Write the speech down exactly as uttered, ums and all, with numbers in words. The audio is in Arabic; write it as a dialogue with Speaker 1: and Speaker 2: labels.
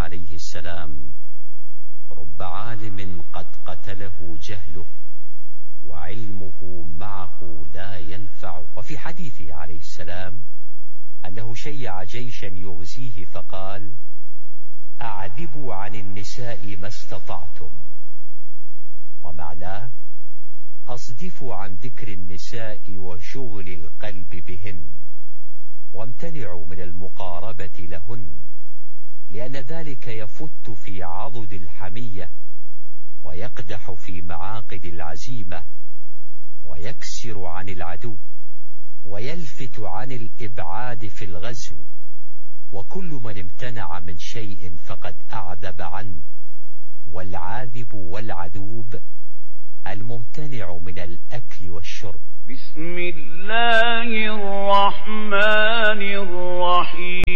Speaker 1: عليه السلام: رب عالم قد قتله جهله وعلمه معه لا ينفع. وفي حديثه عليه السلام أنه شيع جيشا يغزيه فقال: أعذبوا عن النساء ما استطعتم، ومعناه: أصدفوا عن ذكر النساء وشغل القلب بهن، وامتنعوا من المقاربة لهن، لأن ذلك يفت في عضد الحمية، ويقدح في معاقد العزيمة، ويكسر عن العدو، ويلفت عن الإبعاد في الغزو. وكل من امتنع من شيء فقد أعذب عنه، والعاذب والعذوب الممتنع من الأكل والشرب.
Speaker 2: بسم الله الرحمن الرحيم.